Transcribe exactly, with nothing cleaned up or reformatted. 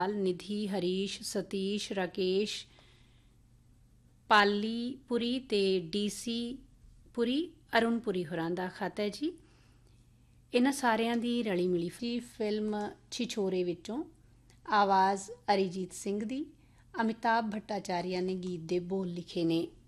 ਨਿਧੀ, ਹਰੀਸ਼, ਸਤੀਸ਼, ਰਾਕੇਸ਼, ਪਾਲੀ ਪੁਰੀ ਅਤੇ D C ਪੁਰੀ, ਅਰੁਣ ਪੁਰੀ ਹੋਰਾਂ ਦਾ ਖਤ ਹੈ ਜੀ। ਇਹਨਾਂ ਸਾਰਿਆਂ ਦੀ ਰਲੀ ਮਿਲੀ ਫਿਲਮ ਛਿਛੋਰੇ ਵਿੱਚੋਂ ਆਵਾਜ਼ ਅਰੀਜੀਤ ਸਿੰਘ ਦੀ, ਅਮਿਤਾਭ ਭੱਟਾਚਾਰੀਆ ਨੇ ਗੀਤ ਦੇ ਬੋਲ ਲਿਖੇ ਨੇ।